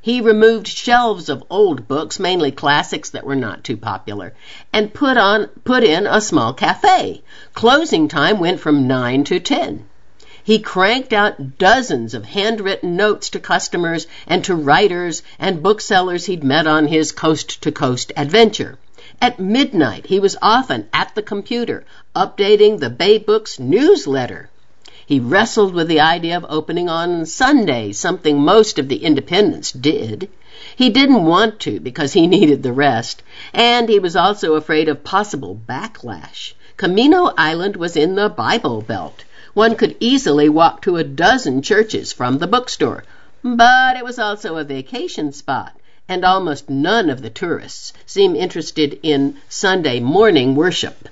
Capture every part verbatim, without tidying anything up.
He removed shelves of old books, mainly classics that were not too popular, and put on put in a small cafe. Closing time went from nine to ten. He cranked out dozens of handwritten notes to customers and to writers and booksellers he'd met on his coast-to-coast adventure. At midnight, he was often at the computer, updating the Bay Books newsletter. He wrestled with the idea of opening on Sunday, something most of the independents did. He didn't want to because he needed the rest, and he was also afraid of possible backlash. Camino Island was in the Bible Belt. One could easily walk to a dozen churches from the bookstore, but it was also a vacation spot, and almost none of the tourists seemed interested in Sunday morning worship.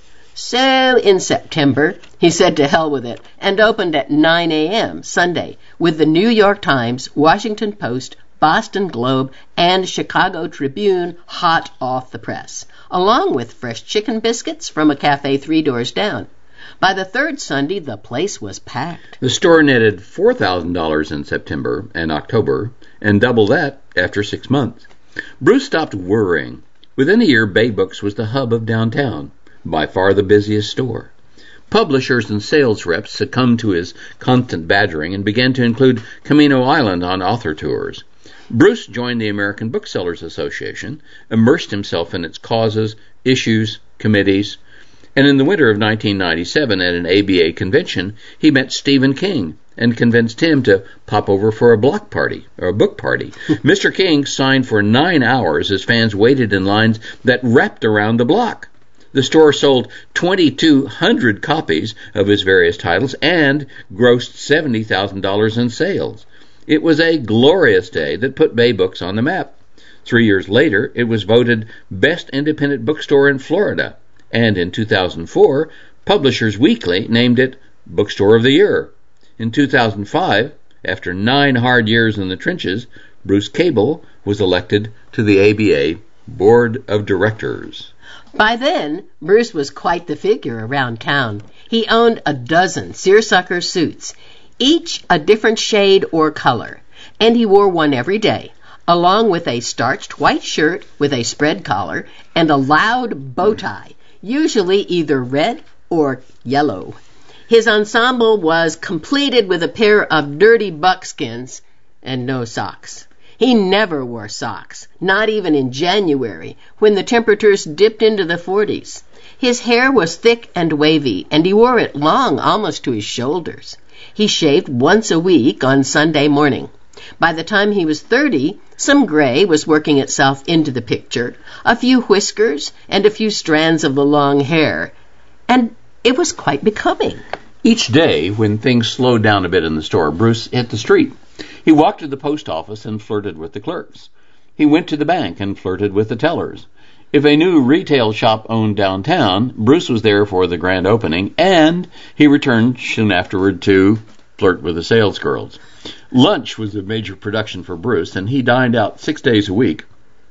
So in September, he said to hell with it, and opened at nine a.m. Sunday with the New York Times, Washington Post, Boston Globe, and Chicago Tribune hot off the press, along with fresh chicken biscuits from a cafe three doors down. By the third Sunday, the place was packed. The store netted four thousand dollars in September and October, and double that after six months. Bruce stopped worrying. Within a year, Bay Books was the hub of downtown, by far the busiest store. Publishers and sales reps succumbed to his constant badgering and began to include Camino Island on author tours. Bruce joined the American Booksellers Association, immersed himself in its causes, issues, committees, and in the winter of nineteen ninety-seven at an A B A convention, he met Stephen King and convinced him to pop over for a block party, or a book party. Mister King signed for nine hours as fans waited in lines that wrapped around the block. The store sold twenty-two hundred copies of his various titles and grossed seventy thousand dollars in sales. It was a glorious day that put Bay Books on the map. Three years later, it was voted Best Independent Bookstore in Florida, and in two thousand four, Publishers Weekly named it Bookstore of the Year. In two thousand five, after nine hard years in the trenches, Bruce Cable was elected to the A B A Board of Directors. By then, Bruce was quite the figure around town. He owned a dozen seersucker suits, each a different shade or color, and he wore one every day, along with a starched white shirt with a spread collar and a loud bow tie, usually either red or yellow. His ensemble was completed with a pair of dirty buckskins and no socks. He never wore socks, not even in January, when the temperatures dipped into the forties. His hair was thick and wavy, and he wore it long, almost to his shoulders. He shaved once a week on Sunday morning. By the time he was thirty, some gray was working itself into the picture, a few whiskers, and a few strands of the long hair, and it was quite becoming. Each day, when things slowed down a bit in the store, Bruce hit the street. He walked to the post office and flirted with the clerks. He went to the bank and flirted with the tellers. If a new retail shop owned downtown, Bruce was there for the grand opening, and he returned soon afterward to flirt with the sales girls. Lunch was a major production for Bruce, and he dined out six days a week,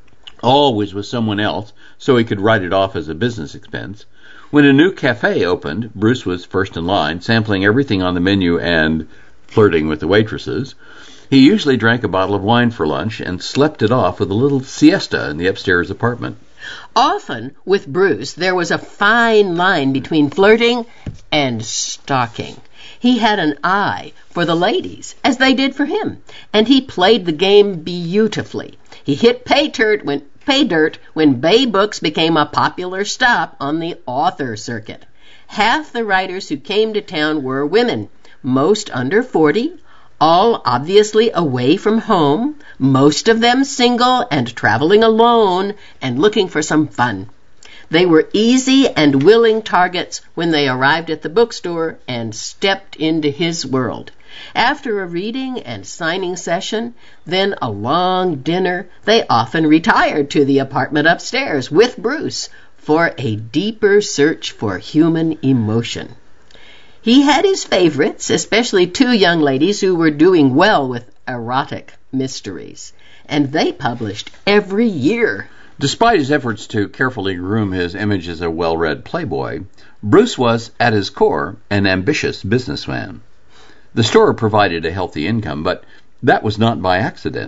always with someone else, so he could write it off as a business expense. When a new cafe opened, Bruce was first in line, sampling everything on the menu and flirting with the waitresses. He usually drank a bottle of wine for lunch and slept it off with a little siesta in the upstairs apartment. Often, with Bruce, there was a fine line between flirting and stalking. He had an eye for the ladies, as they did for him, and he played the game beautifully. He hit pay dirt when, pay dirt when Bay Books became a popular stop on the author circuit. Half the writers who came to town were women, most under forty, all obviously away from home, most of them single and traveling alone and looking for some fun. They were easy and willing targets when they arrived at the bookstore and stepped into his world. After a reading and signing session, then a long dinner, they often retired to the apartment upstairs with Bruce for a deeper search for human emotion. He had his favorites, especially two young ladies who were doing well with erotic mysteries, and they published every year. Despite his efforts to carefully groom his image as a well-read playboy, Bruce was, at his core, an ambitious businessman. The store provided a healthy income, but that was not by accident.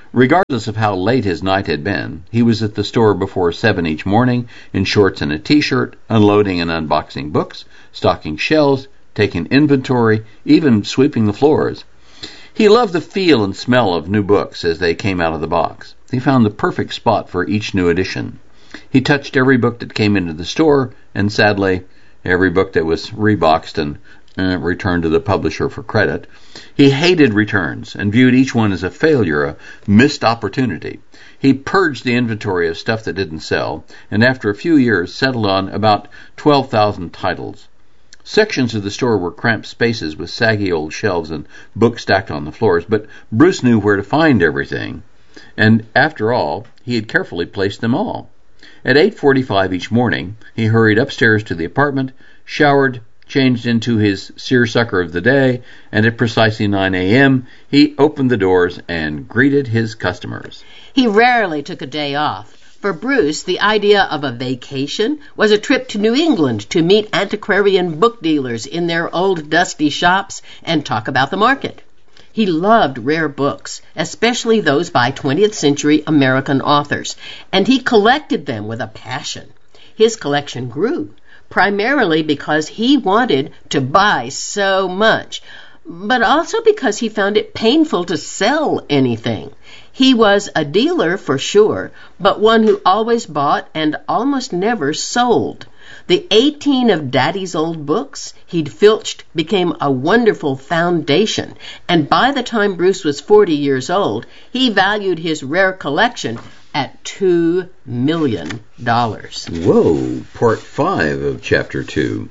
Regardless of how late his night had been, he was at the store before seven each morning in shorts and a t-shirt, unloading and unboxing books, stocking shelves, taking inventory, even sweeping the floors. He loved the feel and smell of new books as they came out of the box. He found the perfect spot for each new edition. He touched every book that came into the store, and sadly, every book that was reboxed and uh, returned to the publisher for credit. He hated returns and viewed each one as a failure, a missed opportunity. He purged the inventory of stuff that didn't sell, and after a few years settled on about twelve thousand titles. Sections of the store were cramped spaces with saggy old shelves and books stacked on the floors, but Bruce knew where to find everything, and after all, he had carefully placed them all. At eight forty-five each morning, he hurried upstairs to the apartment, showered, changed into his seersucker of the day, and at precisely nine a.m., he opened the doors and greeted his customers. He rarely took a day off. For Bruce, the idea of a vacation was a trip to New England to meet antiquarian book dealers in their old dusty shops and talk about the market. He loved rare books, especially those by twentieth century American authors, and he collected them with a passion. His collection grew, primarily because he wanted to buy so much, but also because he found it painful to sell anything. He was a dealer for sure, but one who always bought and almost never sold. The eighteen of Daddy's old books he'd filched became a wonderful foundation, and by the time Bruce was forty years old, he valued his rare collection at two million dollars. Whoa, part five of chapter two.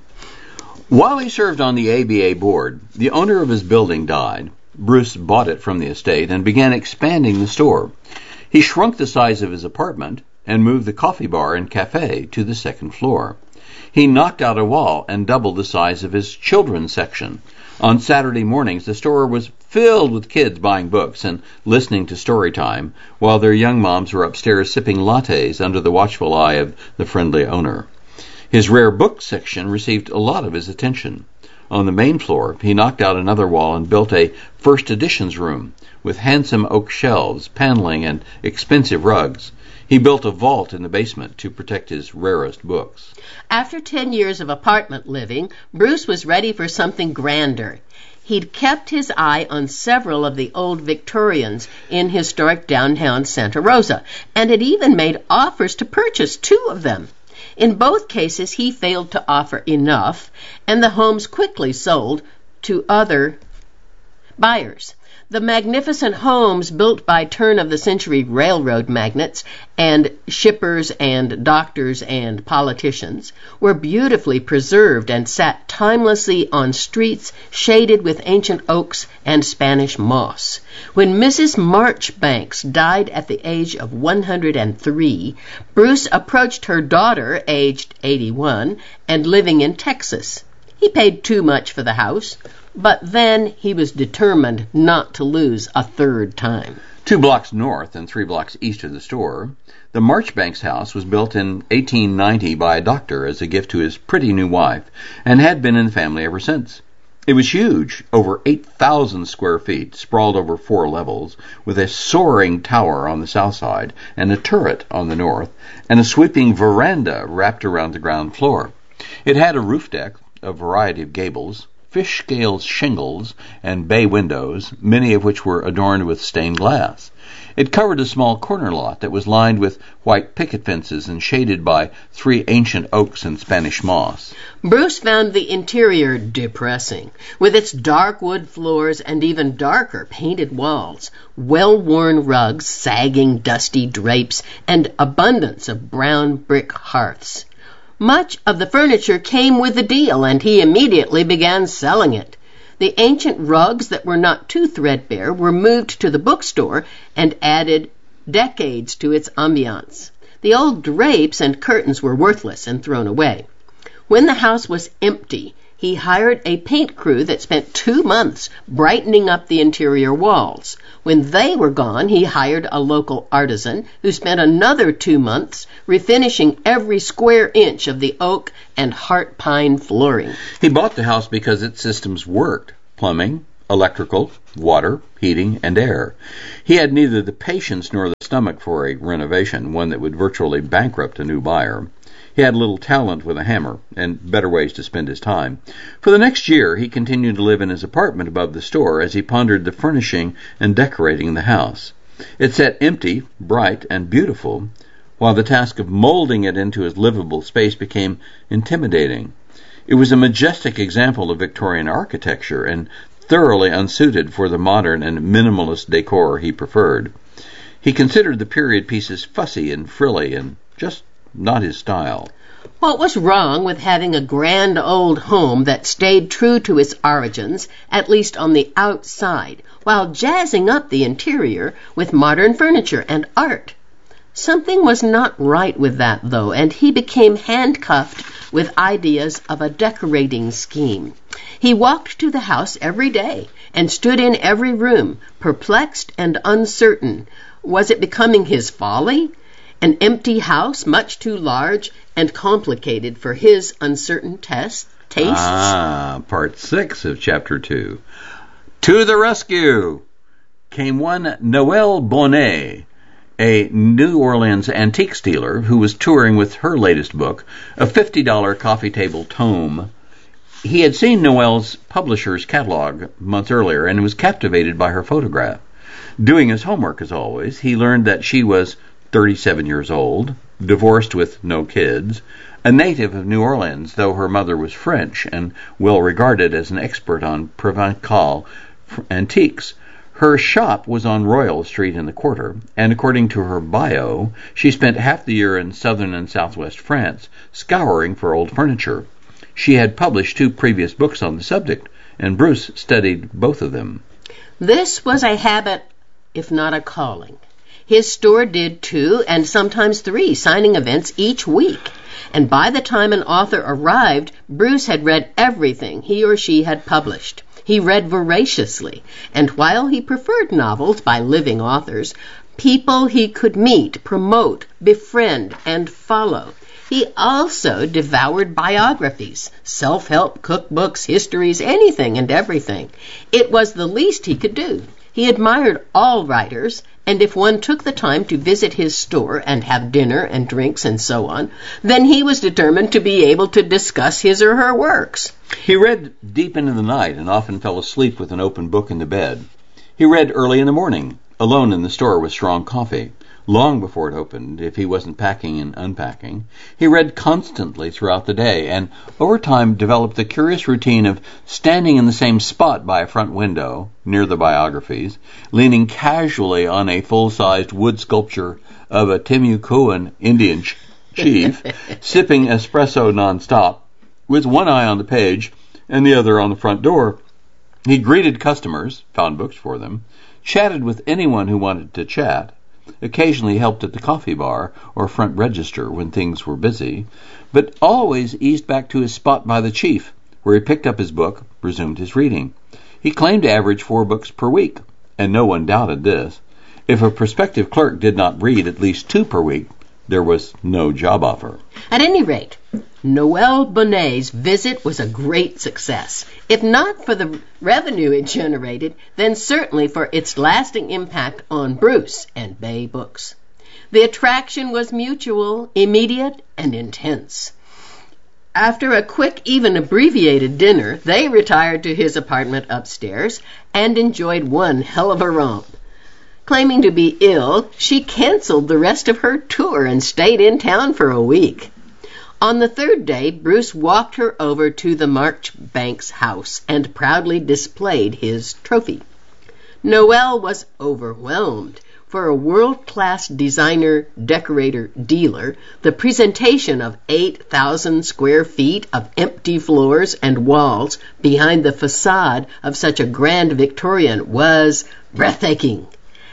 While he served on the A B A board, the owner of his building died. Bruce bought it from the estate and began expanding the store. He shrunk the size of his apartment and moved the coffee bar and cafe to the second floor. He knocked out a wall and doubled the size of his children's section. On Saturday mornings, the store was filled with kids buying books and listening to story time, while their young moms were upstairs sipping lattes under the watchful eye of the friendly owner. His rare book section received a lot of his attention. On the main floor, he knocked out another wall and built a first editions room with handsome oak shelves, paneling, and expensive rugs. He built a vault in the basement to protect his rarest books. After ten years of apartment living, Bruce was ready for something grander. He'd kept his eye on several of the old Victorians in historic downtown Santa Rosa, and had even made offers to purchase two of them. In both cases, he failed to offer enough, and the homes quickly sold to other buyers. The magnificent homes built by turn-of-the-century railroad magnates and shippers and doctors and politicians were beautifully preserved and sat timelessly on streets shaded with ancient oaks and Spanish moss. When Missus Marchbanks died at the age of one hundred three, Bruce approached her daughter, aged eighty-one, and living in Texas. He paid too much for the house, but then he was determined not to lose a third time. Two blocks north and three blocks east of the store, the Marchbanks house was built in eighteen ninety by a doctor as a gift to his pretty new wife, and had been in the family ever since. It was huge, over eight thousand square feet, sprawled over four levels, with a soaring tower on the south side, and a turret on the north, and a sweeping veranda wrapped around the ground floor. It had a roof deck, a variety of gables, fish-scale shingles, and bay windows, many of which were adorned with stained glass. It covered a small corner lot that was lined with white picket fences and shaded by three ancient oaks and Spanish moss. Bruce found the interior depressing, with its dark wood floors and even darker painted walls, well-worn rugs, sagging dusty drapes, and abundance of brown brick hearths. Much of the furniture came with the deal, and he immediately began selling it. The ancient rugs that were not too threadbare were moved to the bookstore and added decades to its ambiance. The old drapes and curtains were worthless and thrown away. When the house was empty, he hired a paint crew that spent two months brightening up the interior walls. When they were gone, he hired a local artisan who spent another two months refinishing every square inch of the oak and heart pine flooring. He bought the house because its systems worked. Plumbing, electrical, water, heating, and air. He had neither the patience nor the stomach for a renovation, one that would virtually bankrupt a new buyer. He had little talent with a hammer and better ways to spend his time. For the next year, he continued to live in his apartment above the store as he pondered the furnishing and decorating the house. It sat empty, bright, and beautiful, while the task of molding it into his livable space became intimidating. It was a majestic example of Victorian architecture and thoroughly unsuited for the modern and minimalist decor he preferred. He considered the period pieces fussy and frilly and just not his style. What was wrong with having a grand old home that stayed true to its origins, at least on the outside, while jazzing up the interior with modern furniture and art? Something was not right with that, though, and he became handcuffed with ideas of a decorating scheme. He walked to the house every day and stood in every room, perplexed and uncertain. Was it becoming his folly? An empty house, much too large and complicated for his uncertain test, tastes? Ah, part six of chapter two. To the rescue came one Noelle Bonnet, a New Orleans antiques dealer who was touring with her latest book, a fifty dollar coffee table tome. He had seen Noelle's publisher's catalog months earlier and was captivated by her photograph. Doing his homework, as always, he learned that she was thirty-seven years old, divorced with no kids, a native of New Orleans, though her mother was French and well regarded as an expert on Provençal antiques. Her shop was on Royal Street in the Quarter, and according to her bio, she spent half the year in southern and southwest France, scouring for old furniture. She had published two previous books on the subject, and Bruce studied both of them. This was a habit, if not a calling. His store did two and sometimes three signing events each week, and by the time an author arrived, Bruce had read everything he or she had published. He read voraciously, and while he preferred novels by living authors, people he could meet, promote, befriend, and follow. He also devoured biographies, self-help cookbooks, histories, anything and everything. It was the least he could do. He admired all writers, and if one took the time to visit his store and have dinner and drinks and so on, then he was determined to be able to discuss his or her works. He read deep into the night and often fell asleep with an open book in the bed. He read early in the morning, alone in the store with strong coffee, long before it opened, if he wasn't packing and unpacking. He read constantly throughout the day, and over time developed the curious routine of standing in the same spot by a front window, near the biographies, leaning casually on a full-sized wood sculpture of a Timucuan Indian ch- chief, sipping espresso nonstop, with one eye on the page and the other on the front door. He greeted customers, found books for them, chatted with anyone who wanted to chat, occasionally helped at the coffee bar or front register when things were busy, but always eased back to his spot by the chief, where he picked up his book, resumed his reading. He claimed to average four books per week, and no one doubted this. If a prospective clerk did not read at least two per week, there was no job offer. At any rate, Noelle Bonnet's visit was a great success. If not for the revenue it generated, then certainly for its lasting impact on Bruce and Bay Books. The attraction was mutual, immediate, and intense. After a quick, even abbreviated dinner, they retired to his apartment upstairs and enjoyed one hell of a romp. Claiming to be ill, she canceled the rest of her tour and stayed in town for a week. On the third day, Bruce walked her over to the Marchbanks house and proudly displayed his trophy. Noelle was overwhelmed. For a world-class designer, decorator, dealer, the presentation of eight thousand square feet of empty floors and walls behind the facade of such a grand Victorian was breathtaking.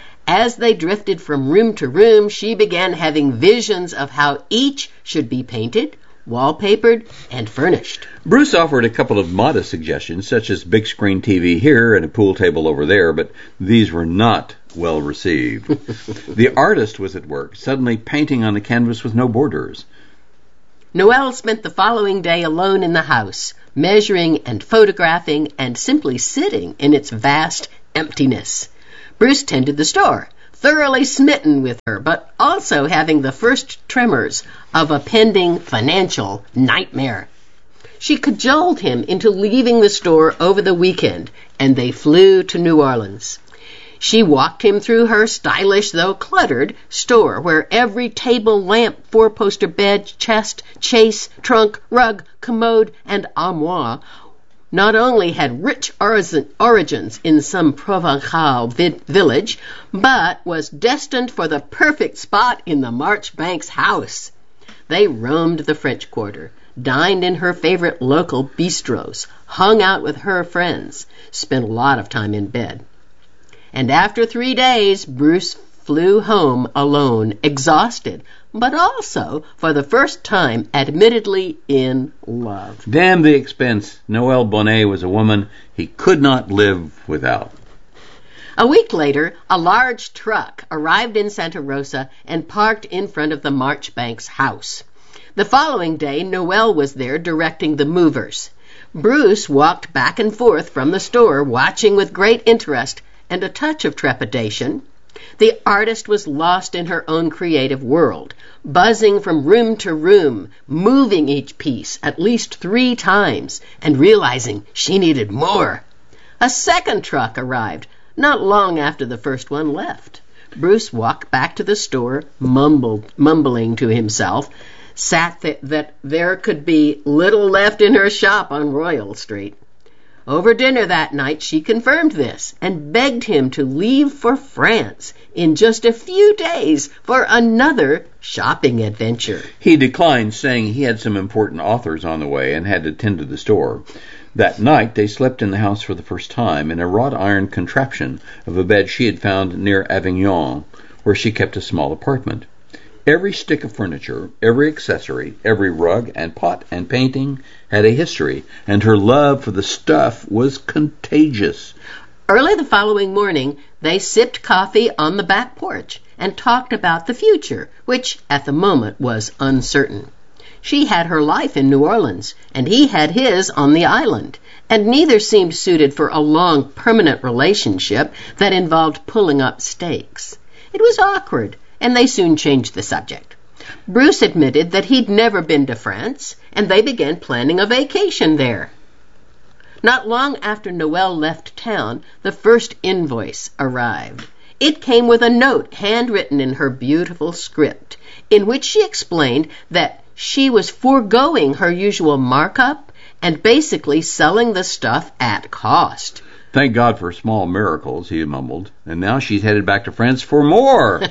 As they drifted from room to room, she began having visions of how each should be painted, wallpapered, and furnished. Bruce offered a couple of modest suggestions, such as big screen T V here and a pool table over there, but these were not well received. The artist was at work, suddenly painting on a canvas with no borders. Noël spent the following day alone in the house, measuring and photographing and simply sitting in its vast emptiness. Bruce tended the store, thoroughly smitten with her, but also having the first tremors of a pending financial nightmare. She cajoled him into leaving the store over the weekend, and they flew to New Orleans. She walked him through her stylish, though cluttered, store, where every table, lamp, four-poster bed, chest, chase, trunk, rug, commode, and armoire not only had rich origins in some Provençal vi- village, but was destined for the perfect spot in the Marchbanks house. They roamed the French Quarter, dined in her favorite local bistros, hung out with her friends, spent a lot of time in bed. And after three days, Bruce flew home alone, exhausted, but also, for the first time, admittedly in love. Damn the expense. Noël Bonnet was a woman he could not live without. A week later, a large truck arrived in Santa Rosa and parked in front of the Marchbanks house. The following day, Noël was there directing the movers. Bruce walked back and forth from the store, watching with great interest and a touch of trepidation. The artist was lost in her own creative world, buzzing from room to room, moving each piece at least three times, and realizing she needed more. A second truck arrived, not long after the first one left. Bruce walked back to the store, mumbled, mumbling to himself, sat th- that there could be little left in her shop on Royal Street. Over dinner that night, she confirmed this and begged him to leave for France in just a few days for another shopping adventure. He declined, saying he had some important authors on the way and had to tend to the store. That night, they slept in the house for the first time in a wrought iron contraption of a bed she had found near Avignon, where she kept a small apartment. Every stick of furniture, every accessory, every rug and pot and painting had a history, and her love for the stuff was contagious. Early the following morning, they sipped coffee on the back porch and talked about the future, which at the moment was uncertain. She had her life in New Orleans, and he had his on the island, and neither seemed suited for a long, permanent relationship that involved pulling up stakes. It was awkward, and they soon changed the subject. Bruce admitted that he'd never been to France, and they began planning a vacation there. Not long after Noël left town, the first invoice arrived. It came with a note handwritten in her beautiful script, in which she explained that she was foregoing her usual markup and basically selling the stuff at cost. Thank God for small miracles, he mumbled, and now she's headed back to France for more.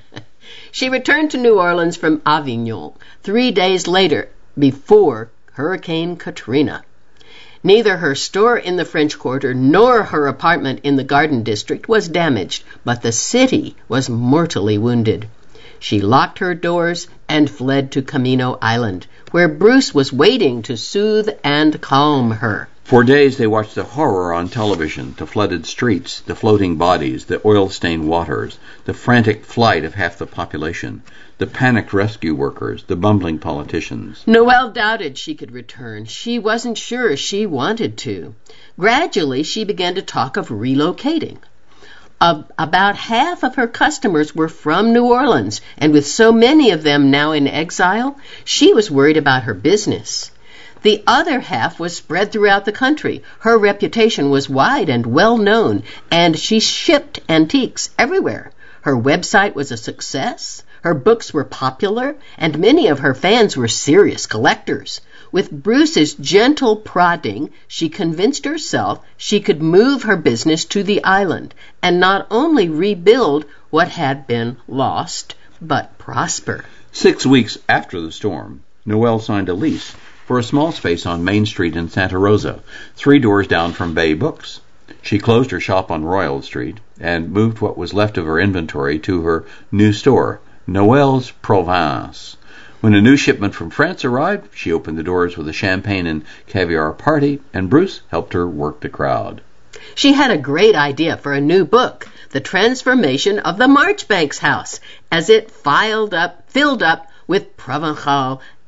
She returned to New Orleans from Avignon three days later, before Hurricane Katrina. Neither her store in the French Quarter nor her apartment in the Garden District was damaged, but the city was mortally wounded. She locked her doors and fled to Camino Island, where Bruce was waiting to soothe and calm her. For days they watched the horror on television, the flooded streets, the floating bodies, the oil-stained waters, the frantic flight of half the population, the panicked rescue workers, the bumbling politicians. Noël doubted she could return. She wasn't sure she wanted to. Gradually, she began to talk of relocating. Uh, about half of her customers were from New Orleans, and with so many of them now in exile, she was worried about her business. The other half was spread throughout the country. Her reputation was wide and well known, and she shipped antiques everywhere. Her website was a success. Her books were popular, and many of her fans were serious collectors. With Bruce's gentle prodding, she convinced herself she could move her business to the island and not only rebuild what had been lost, but prosper. Six weeks after the storm, Noël signed a lease for a small space on Main Street in Santa Rosa, three doors down from Bay Books. She closed her shop on Royal Street and moved what was left of her inventory to her new store, Noël's Provence. When a new shipment from France arrived, she opened the doors with a champagne and caviar party, and Bruce helped her work the crowd. She had a great idea for a new book, The Transformation of the Marchbanks House, as it filed up, filled up with Provençal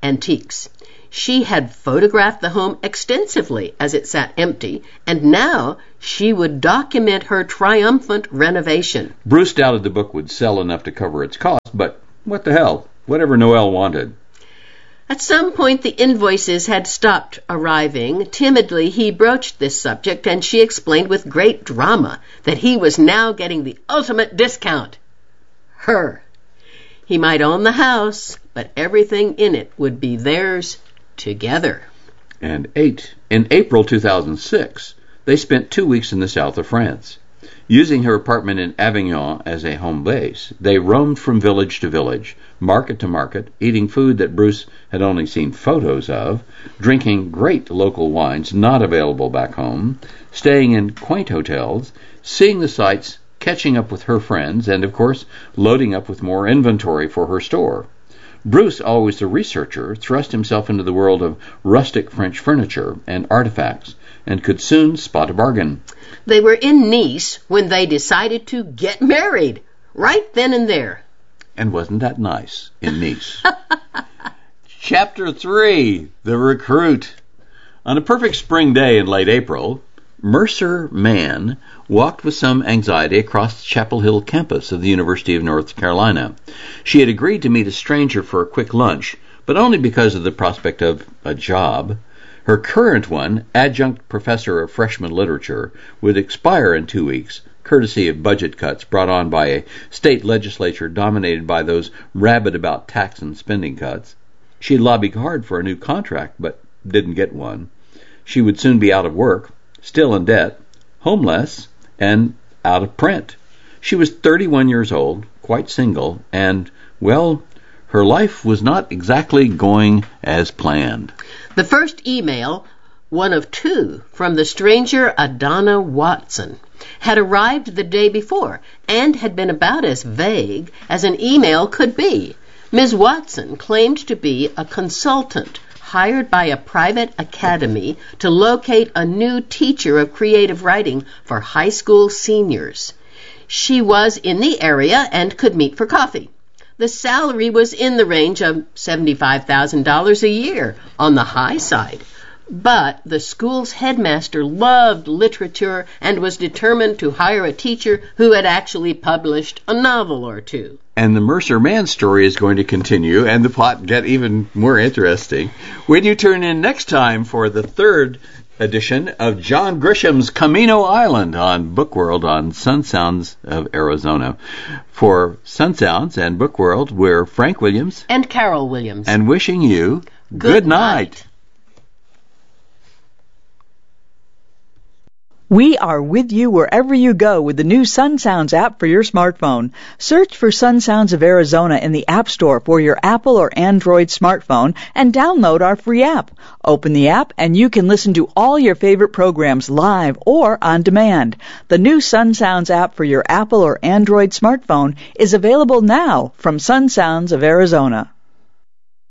antiques. She had photographed the home extensively as it sat empty, and now she would document her triumphant renovation. Bruce doubted the book would sell enough to cover its cost, but what the hell? Whatever Noelle wanted. At some point, the invoices had stopped arriving. Timidly, he broached this subject, and she explained with great drama that he was now getting the ultimate discount. Her. He might own the house, but everything in it would be theirs together. And eight. In April two thousand six, they spent two weeks in the south of France. Using her apartment in Avignon as a home base, they roamed from village to village, market to market, eating food that Bruce had only seen photos of, drinking great local wines not available back home, staying in quaint hotels, seeing the sights, catching up with her friends, and, of course, loading up with more inventory for her store. Bruce, always the researcher, thrust himself into the world of rustic French furniture and artifacts, and could soon spot a bargain. They were in Nice when they decided to get married, right then and there. And wasn't that nice in Nice? Chapter three, The Recruit. On a perfect spring day in late April, Mercer Mann walked with some anxiety across the Chapel Hill campus of the University of North Carolina. She had agreed to meet a stranger for a quick lunch, but only because of the prospect of a job. Her current one, adjunct professor of freshman literature, would expire in two weeks, courtesy of budget cuts brought on by a state legislature dominated by those rabid about tax and spending cuts. She lobbied hard for a new contract, but didn't get one. She would soon be out of work, still in debt, homeless, and out of print. She was thirty-one years old, quite single, and, well, her life was not exactly going as planned. The first email, one of two from the stranger Adana Watson, had arrived the day before and had been about as vague as an email could be. Miz Watson claimed to be a consultant hired by a private academy to locate a new teacher of creative writing for high school seniors. She was in the area and could meet for coffee. The salary was in the range of seventy-five thousand dollars a year, on the high side. But the school's headmaster loved literature and was determined to hire a teacher who had actually published a novel or two. And the Mercer Mann story is going to continue and the plot get even more interesting when you tune in next time for the third edition of John Grisham's Camino Island on Book World on Sun Sounds of Arizona. For Sun Sounds and Book World, we're Frank Williams and Carol Williams, and wishing you good, good night. night. We are with you wherever you go with the new Sun Sounds app for your smartphone. Search for Sun Sounds of Arizona in the App Store for your Apple or Android smartphone and download our free app. Open the app and you can listen to all your favorite programs live or on demand. The new Sun Sounds app for your Apple or Android smartphone is available now from Sun Sounds of Arizona.